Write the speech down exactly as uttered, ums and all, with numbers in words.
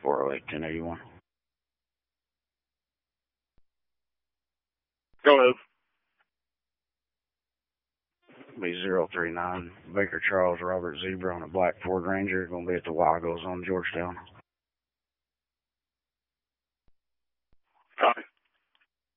four oh eight, ten eighty-one. Go ahead. Be zero three nine Baker Charles Robert Zebra on a black Ford Ranger. Going to be at the Wagos on Georgetown.